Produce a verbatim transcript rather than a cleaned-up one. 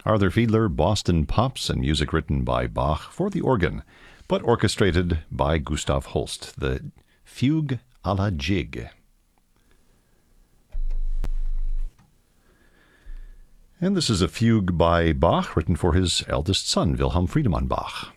Arthur Fiedler, Boston Pops, and music written by Bach for the organ, but orchestrated by Gustav Holst, the Fugue à la Jig. And this is a fugue by Bach, written for his eldest son, Wilhelm Friedemann Bach.